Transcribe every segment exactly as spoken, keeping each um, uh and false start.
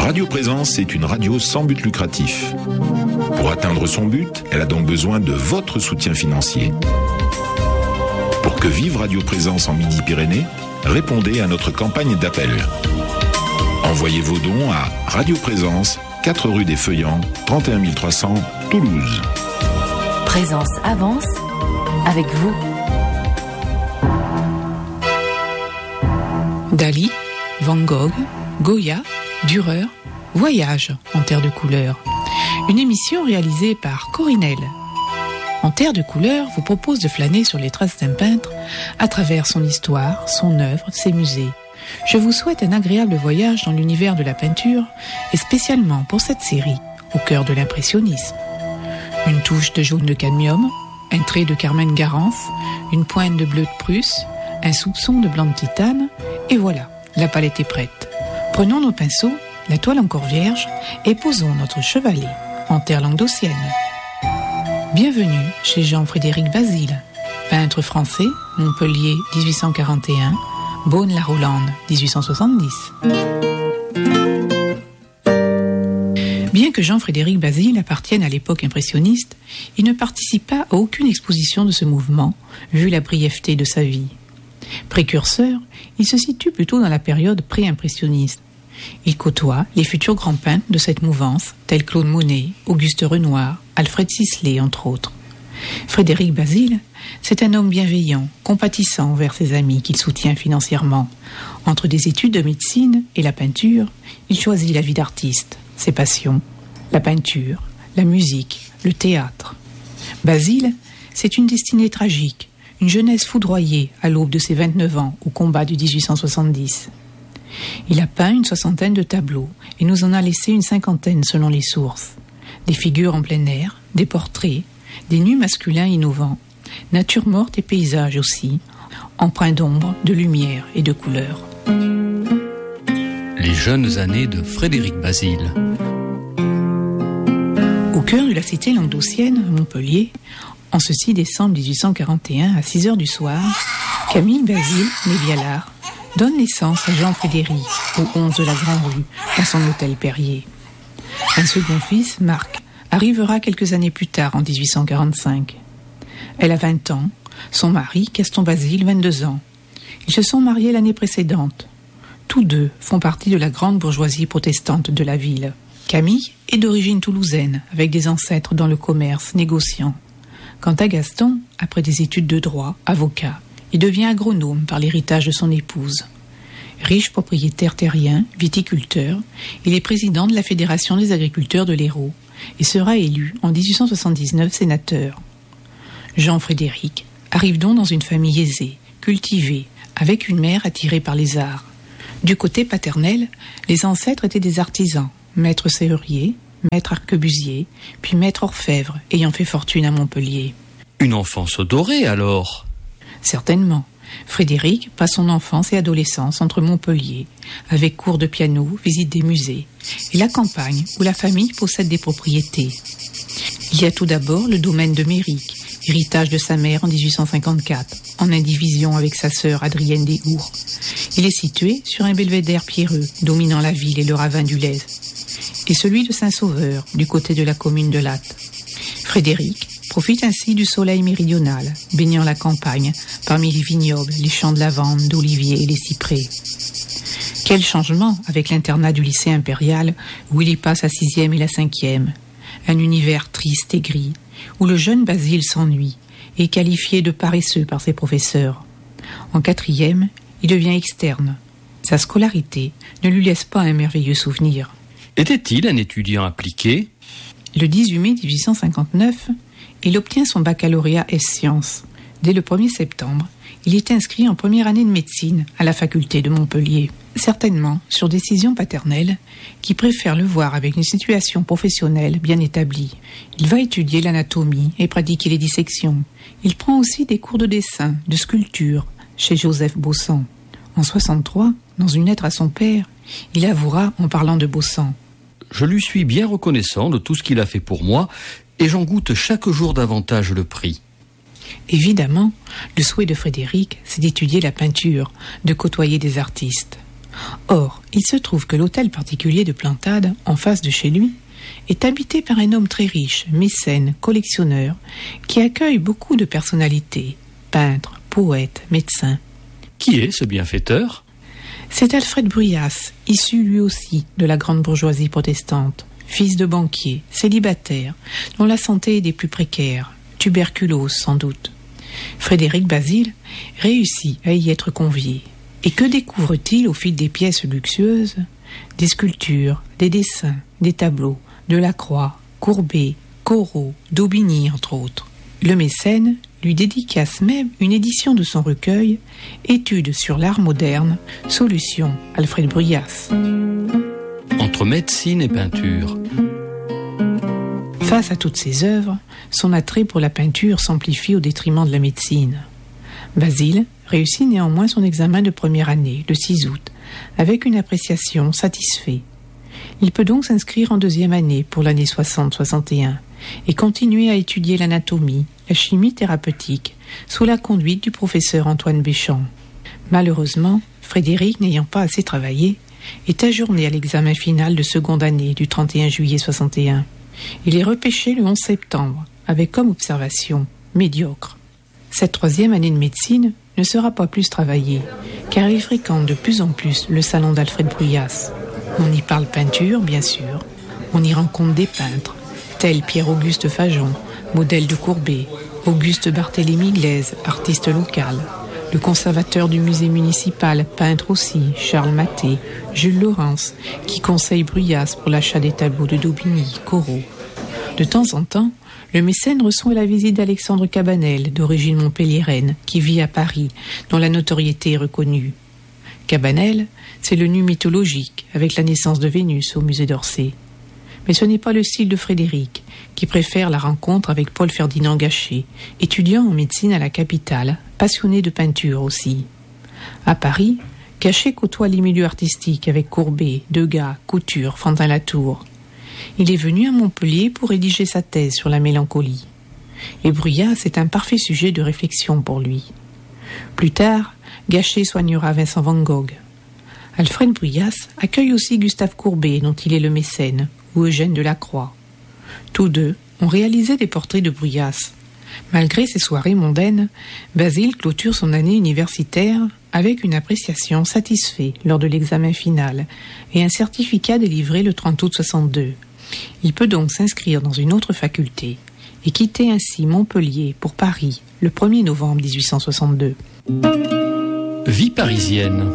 Radio Présence est une radio sans but lucratif. Pour atteindre son but, elle a donc besoin de votre soutien financier. Pour que vive Radio Présence en Midi-Pyrénées, répondez à notre campagne d'appel. Envoyez vos dons à Radio Présence, quatre rue des Feuillants, trente et un mille trois cents, Toulouse. Présence avance avec vous. Dali, Van Gogh, Goya, Dürer, Voyage en terre de couleurs. Une émission réalisée par Corinel. En terre de couleurs vous propose de flâner sur les traces d'un peintre à travers son histoire, son œuvre, ses musées. Je vous souhaite un agréable voyage dans l'univers de la peinture et spécialement pour cette série, au cœur de l'impressionnisme. Une touche de jaune de cadmium, un trait de carmine garance, une pointe de bleu de Prusse, un soupçon de blanc de titane, et voilà, la palette est prête. Prenons nos pinceaux, la toile encore vierge, et posons notre chevalet en terre languedocienne. Bienvenue chez Jean-Frédéric Bazille, peintre français, Montpellier dix-huit cent quarante et un, Beaune-la-Rolande dix-huit cent soixante-dix. Bien que Jean-Frédéric Bazille appartienne à l'époque impressionniste, il ne participe pas à aucune exposition de ce mouvement, vu la brièveté de sa vie. Précurseur, il se situe plutôt dans la période pré-impressionniste. Il côtoie les futurs grands peintres de cette mouvance, tels Claude Monet, Auguste Renoir, Alfred Sisley, entre autres. Frédéric Bazille, c'est un homme bienveillant, compatissant envers ses amis qu'il soutient financièrement. Entre des études de médecine et la peinture, il choisit la vie d'artiste, ses passions, la peinture, la musique, le théâtre. Bazille, c'est une destinée tragique, une jeunesse foudroyée à l'aube de ses vingt-neuf ans au combat du dix-huit cent soixante-dix. Il a peint une soixantaine de tableaux et nous en a laissé une cinquantaine selon les sources. Des figures en plein air, des portraits, des nus masculins innovants, nature morte et paysages aussi, empreints d'ombre, de lumière et de couleurs. Les jeunes années de Frédéric Bazille. Au cœur de la cité languedocienne, à Montpellier, en ce six décembre dix-huit cent quarante et un, à six heures du soir, Camille Bazille, née Vialard, donne naissance à Jean-Frédéric, au onze de la Grand-Rue, dans son hôtel Perrier. Un second fils, Marc, arrivera quelques années plus tard, en dix-huit cent quarante-cinq. Elle a vingt ans, son mari, Gaston Bazille, vingt-deux ans. Ils se sont mariés l'année précédente. Tous deux font partie de la grande bourgeoisie protestante de la ville. Camille est d'origine toulousaine, avec des ancêtres dans le commerce, négociant. Quant à Gaston, après des études de droit, avocat, il devient agronome par l'héritage de son épouse. Riche propriétaire terrien, viticulteur, il est président de la Fédération des agriculteurs de l'Hérault et sera élu en dix-huit cent soixante-dix-neuf sénateur. Jean-Frédéric arrive donc dans une famille aisée, cultivée, avec une mère attirée par les arts. Du côté paternel, les ancêtres étaient des artisans, maître serrurier, maître arquebusier, puis maître orfèvre, ayant fait fortune à Montpellier. Une enfance dorée alors ? Certainement. Frédéric passe son enfance et adolescence entre Montpellier, avec cours de piano, visite des musées, et la campagne où la famille possède des propriétés. Il y a tout d'abord le domaine de Méric, héritage de sa mère en dix-huit cent cinquante-quatre, en indivision avec sa sœur Adrienne des Hours. Il est situé sur un belvédère pierreux, dominant la ville et le ravin du Lez, et celui de Saint-Sauveur, du côté de la commune de Latte. Frédéric profite ainsi du soleil méridional, baignant la campagne, parmi les vignobles, les champs de lavande, d'oliviers et les cyprès. Quel changement avec l'internat du lycée impérial, où il y passe la sixième et la cinquième. Un univers triste et gris, où le jeune Bazille s'ennuie, et est qualifié de paresseux par ses professeurs. En quatrième, il devient externe. Sa scolarité ne lui laisse pas un merveilleux souvenir. Était-il un étudiant appliqué ? Le dix-huit mai dix-huit cent cinquante-neuf, il obtient son baccalauréat ès sciences. Dès le premier septembre, il est inscrit en première année de médecine à la faculté de Montpellier. Certainement sur décision paternelle, qui préfère le voir avec une situation professionnelle bien établie. Il va étudier l'anatomie et pratiquer les dissections. Il prend aussi des cours de dessin, de sculpture, chez Joseph Bossan. En soixante-trois, dans une lettre à son père, il avouera en parlant de Bossan. Je lui suis bien reconnaissant de tout ce qu'il a fait pour moi, et j'en goûte chaque jour davantage le prix. Évidemment, le souhait de Frédéric, c'est d'étudier la peinture, de côtoyer des artistes. Or, il se trouve que l'hôtel particulier de Plantade, en face de chez lui, est habité par un homme très riche, mécène, collectionneur, qui accueille beaucoup de personnalités, peintres, poètes, médecins. Qui est ce bienfaiteur ? C'est Alfred Bruyas, issu lui aussi de la grande bourgeoisie protestante, fils de banquier, célibataire, dont la santé est des plus précaires, tuberculose sans doute. Frédéric Bazille réussit à y être convié. Et que découvre-t-il au fil des pièces luxueuses ? Des sculptures, des dessins, des tableaux, de Lacroix, Courbet, Corot, Daubigny, entre autres. Le mécène lui dédicace même une édition de son recueil « Études sur l'art moderne, solution Alfred Bruyas ». Entre médecine et peinture. Face à toutes ces œuvres, son attrait pour la peinture s'amplifie au détriment de la médecine. Bazille réussit néanmoins son examen de première année, le six août, avec une appréciation satisfaite. Il peut donc s'inscrire en deuxième année pour l'année soixante soixante et un et continuer à étudier l'anatomie, la chimie thérapeutique, sous la conduite du professeur Antoine Béchamp. Malheureusement, Frédéric, n'ayant pas assez travaillé, est ajourné à l'examen final de seconde année du trente et un juillet soixante et un. Il est repêché le onze septembre, avec comme observation médiocre. Cette troisième année de médecine ne sera pas plus travaillée, car il fréquente de plus en plus le salon d'Alfred Bruyas. On y parle peinture, bien sûr. On y rencontre des peintres, tels Pierre-Auguste Fajon, modèle de Courbet, Auguste Barthélemy Glaise, artiste local, le conservateur du musée municipal, peintre aussi, Charles Maté, Jules Laurence, qui conseille Bruyas pour l'achat des tableaux de Daubigny, Corot. De temps en temps, le mécène reçoit la visite d'Alexandre Cabanel, d'origine montpelliéraine, qui vit à Paris, dont la notoriété est reconnue. Cabanel, c'est le nu mythologique, avec la naissance de Vénus au musée d'Orsay. Mais ce n'est pas le style de Frédéric, qui préfère la rencontre avec Paul-Ferdinand Gachet, étudiant en médecine à la capitale, passionné de peinture aussi. À Paris, Gachet côtoie les milieux artistiques avec Courbet, Degas, Couture, Fantin-Latour. Il est venu à Montpellier pour rédiger sa thèse sur la mélancolie. Et Bruyas est un parfait sujet de réflexion pour lui. Plus tard, Gachet soignera Vincent van Gogh. Alfred Bruyas accueille aussi Gustave Courbet, dont il est le mécène, ou Eugène Delacroix. Tous deux ont réalisé des portraits de Bruyas. Malgré ses soirées mondaines, Bazille clôture son année universitaire avec une appréciation satisfaite lors de l'examen final et un certificat délivré le trente août soixante-deux. Il peut donc s'inscrire dans une autre faculté et quitter ainsi Montpellier pour Paris le premier novembre dix-huit cent soixante-deux. Vie parisienne.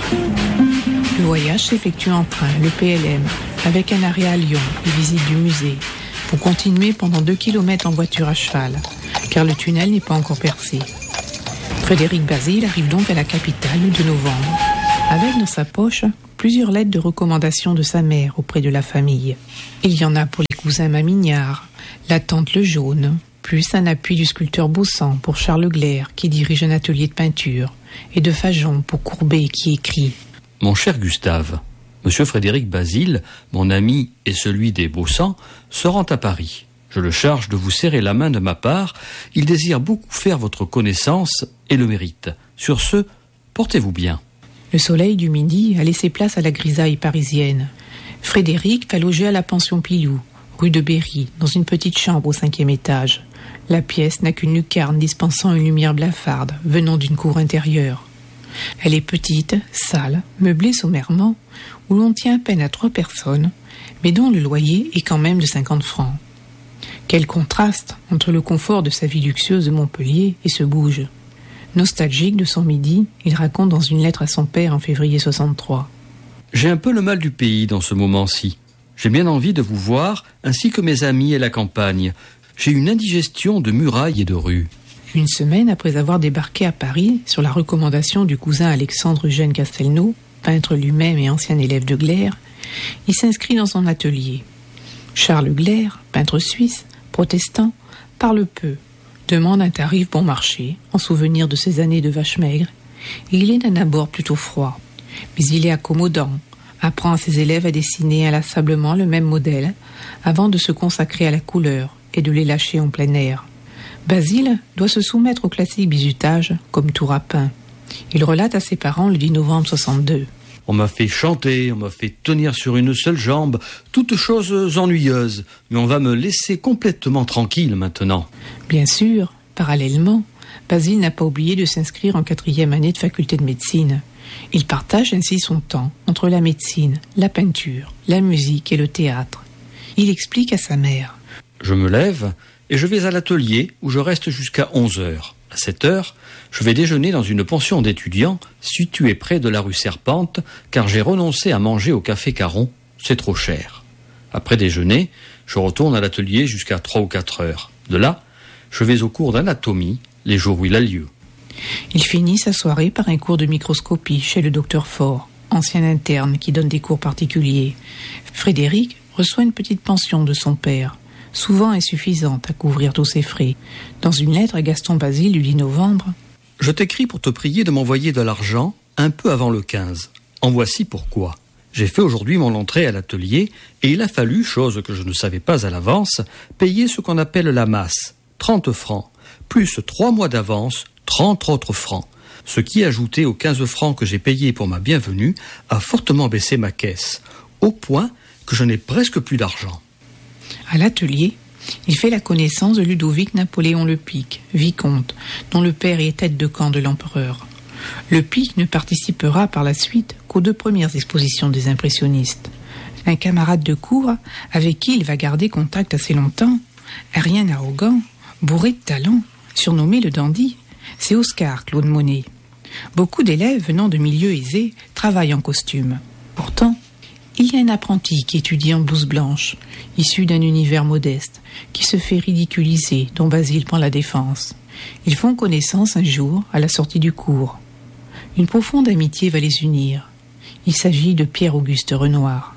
Le voyage s'effectue en train, le P L M, avec un arrêt à Lyon et visite du musée, pour continuer pendant deux kilomètres en voiture à cheval, car le tunnel n'est pas encore percé. Frédéric Bazille arrive donc à la capitale le deux novembre, avec dans sa poche plusieurs lettres de recommandation de sa mère auprès de la famille. Il y en a pour les cousins Mamignard, la tante Le Jaune, plus un appui du sculpteur Baussan pour Charles Glaire, qui dirige un atelier de peinture, et de Fajon pour Courbet, qui écrit « Mon cher Gustave, Monsieur Frédéric Bazille, mon ami et celui des Baussan, se rend à Paris. Je le charge de vous serrer la main de ma part. Il désire beaucoup faire votre connaissance et le mérite. Sur ce, portez-vous bien. » Le soleil du midi a laissé place à la grisaille parisienne. Frédéric va loger à la pension Pilou, rue de Berry, dans une petite chambre au cinquième étage. La pièce n'a qu'une lucarne dispensant une lumière blafarde venant d'une cour intérieure. Elle est petite, sale, meublée sommairement, où l'on tient à peine à trois personnes, mais dont le loyer est quand même de cinquante francs. Quel contraste entre le confort de sa vie luxueuse de Montpellier et ce bouge. Nostalgique de son midi, il raconte dans une lettre à son père en février soixante-trois. « J'ai un peu le mal du pays dans ce moment-ci. J'ai bien envie de vous voir, ainsi que mes amis et la campagne. J'ai une indigestion de murailles et de rues. » Une semaine après avoir débarqué à Paris, sur la recommandation du cousin Alexandre Eugène Castelnau, peintre lui-même et ancien élève de Glaire, il s'inscrit dans son atelier. Charles Glaire, peintre suisse, protestant, parle peu, demande un tarif bon marché, en souvenir de ses années de vache maigre, et il est d'un abord plutôt froid. Mais il est accommodant, apprend à ses élèves à dessiner inlassablement le même modèle, avant de se consacrer à la couleur et de les lâcher en plein air. Bazille doit se soumettre au classique bizutage, comme tout rapin. Il relate à ses parents le dix novembre soixante-deux. On m'a fait chanter, on m'a fait tenir sur une seule jambe, toutes choses ennuyeuses. Mais on va me laisser complètement tranquille maintenant. Bien sûr, parallèlement, Basile n'a pas oublié de s'inscrire en quatrième année de faculté de médecine. Il partage ainsi son temps entre la médecine, la peinture, la musique et le théâtre. Il explique à sa mère. Je me lève et je vais à l'atelier où je reste jusqu'à onze heures. À sept heures, je vais déjeuner dans une pension d'étudiants située près de la rue Serpente, car j'ai renoncé à manger au café Caron, c'est trop cher. Après déjeuner, je retourne à l'atelier jusqu'à trois ou quatre heures. De là, je vais au cours d'anatomie, les jours où il a lieu. Il finit sa soirée par un cours de microscopie chez le docteur Faure, ancien interne qui donne des cours particuliers. Frédéric reçoit une petite pension de son père, souvent insuffisante à couvrir tous ses frais. Dans une lettre à Gaston Basile du dix novembre, « Je t'écris pour te prier de m'envoyer de l'argent un peu avant le quinze. En voici pourquoi. J'ai fait aujourd'hui mon entrée à l'atelier et il a fallu, chose que je ne savais pas à l'avance, payer ce qu'on appelle la masse, trente francs, plus trois mois d'avance, trente autres francs. Ce qui, ajouté aux quinze francs que j'ai payés pour ma bienvenue, a fortement baissé ma caisse, au point que je n'ai presque plus d'argent. » À l'atelier, il fait la connaissance de Ludovic Napoléon Lepic, vicomte, dont le père est tête de camp de l'empereur. Lepic ne participera par la suite qu'aux deux premières expositions des impressionnistes. Un camarade de cours avec qui il va garder contact assez longtemps, un rien arrogant, bourré de talent, surnommé le dandy, c'est Oscar Claude Monet. Beaucoup d'élèves venant de milieux aisés travaillent en costume. Pourtant, il y a un apprenti qui étudie en blouse blanche, issu d'un univers modeste, qui se fait ridiculiser, dont Basile prend la défense. Ils font connaissance un jour à la sortie du cours. Une profonde amitié va les unir. Il s'agit de Pierre-Auguste Renoir.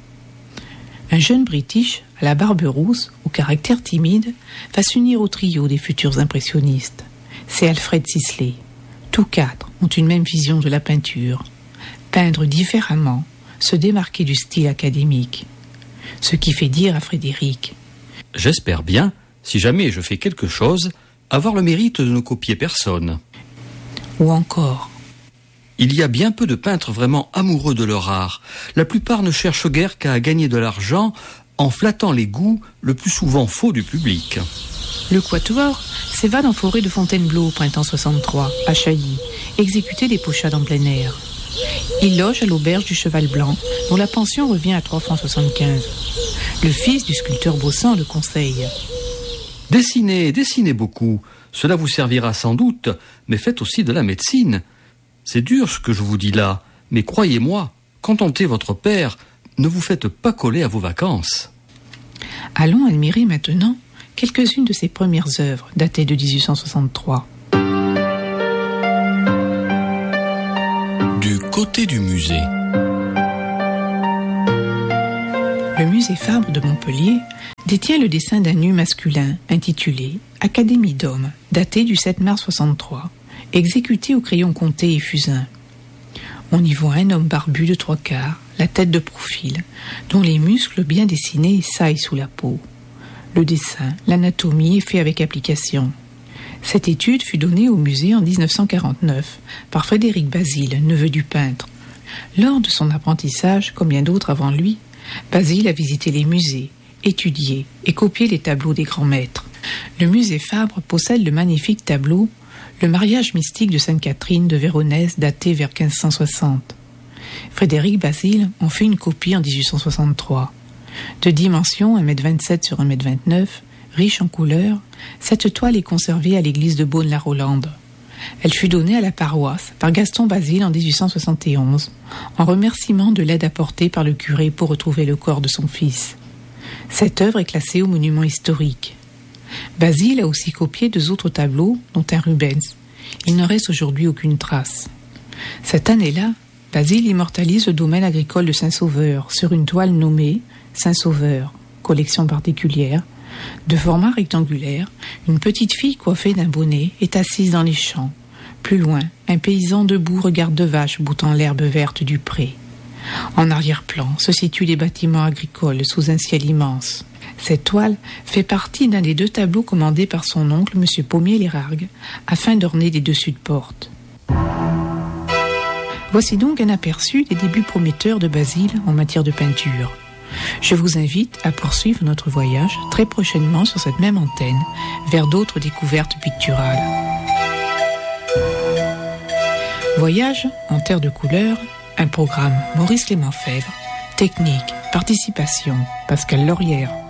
Un jeune British, à la barbe rousse, au caractère timide, va s'unir au trio des futurs impressionnistes. C'est Alfred Sisley. Tous quatre ont une même vision de la peinture. Peindre différemment, se démarquer du style académique. Ce qui fait dire à Frédéric: « J'espère bien, si jamais je fais quelque chose, avoir le mérite de ne copier personne. » Ou encore: « Il y a bien peu de peintres vraiment amoureux de leur art. La plupart ne cherchent guère qu'à gagner de l'argent en flattant les goûts, le plus souvent faux, du public. » Le quatuor s'évade en forêt de Fontainebleau au printemps soixante-trois, à Chailly, exécuter des pochades en plein air. Il loge à l'auberge du Cheval Blanc, dont la pension revient à trois francs soixante-quinze. Le fils du sculpteur Baussan le conseille. « Dessinez, dessinez beaucoup. Cela vous servira sans doute, mais faites aussi de la médecine. C'est dur ce que je vous dis là, mais croyez-moi, contentez votre père, ne vous faites pas coller à vos vacances. » Allons admirer maintenant quelques-unes de ses premières œuvres, datées de dix-huit cent soixante-trois. Du côté du musée. Le musée Fabre de Montpellier détient le dessin d'un nu masculin intitulé « Académie d'hommes », daté du sept mars soixante-trois, exécuté au crayon Comté et Fusain. On y voit un homme barbu de trois quarts, la tête de profil, dont les muscles bien dessinés saillent sous la peau. Le dessin, l'anatomie est fait avec application. Cette étude fut donnée au musée en dix-neuf cent quarante-neuf par Frédéric Basile, neveu du peintre. Lors de son apprentissage, comme bien d'autres avant lui, Basile a visité les musées, étudié et copié les tableaux des grands maîtres. Le musée Fabre possède le magnifique tableau « Le mariage mystique de Sainte-Catherine de Véronèse » daté vers quinze cent soixante. Frédéric Basile en fait une copie en dix-huit cent soixante-trois. De dimension un mètre vingt-sept sur un mètre vingt-neuf, riche en couleurs, cette toile est conservée à l'église de Beaune-la-Rolande. Elle fut donnée à la paroisse par Gaston Basile en dix-huit cent soixante et onze, en remerciement de l'aide apportée par le curé pour retrouver le corps de son fils. Cette œuvre est classée au monument historique. Basile a aussi copié deux autres tableaux, dont un Rubens. Il n'en reste aujourd'hui aucune trace. Cette année-là, Basile immortalise le domaine agricole de Saint-Sauveur sur une toile nommée Saint-Sauveur, collection particulière. De format rectangulaire, une petite fille coiffée d'un bonnet est assise dans les champs. Plus loin, un paysan debout regarde deux vaches boutant l'herbe verte du pré. En arrière-plan se situent les bâtiments agricoles sous un ciel immense. Cette toile fait partie d'un des deux tableaux commandés par son oncle, M. Pommier-Lérargue, afin d'orner les dessus de porte. Voici donc un aperçu des débuts prometteurs de Basile en matière de peinture. Je vous invite à poursuivre notre voyage très prochainement sur cette même antenne vers d'autres découvertes picturales. Voyage en terre de couleurs, un programme Maurice Clément Fèvre, technique, participation, Pascal Laurière.